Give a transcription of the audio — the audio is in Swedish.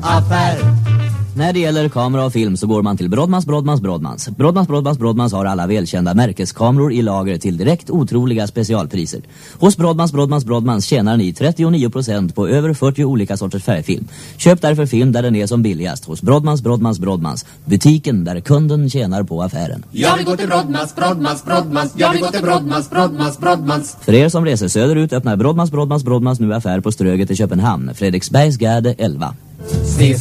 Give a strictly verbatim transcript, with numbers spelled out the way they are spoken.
affär. När det gäller kamera och film så går man till Brodmans, Brodmans, Brodmans. Brodmans, Brodmans, Brodmans har alla välkända märkeskameror i lager till direkt otroliga specialpriser. Hos Brodmans, Brodmans, Brodmans tjänar ni trettionio procent på över fyrtio olika sorters färgfilm. Köp därför film där den är som billigast hos Brodmans, Brodmans, Brodmans. Butiken där kunden tjänar på affären. Jag vill gå till Brodmans, Brodmans, Brodmans. Jag vill gå till Brodmans, Brodmans, Brodmans. För er som reser söderut öppnar Brodmans, Brodmans, Brodmans nu affär på Ströget i Köpenhamn. Fredriksbergsgärde elva. Se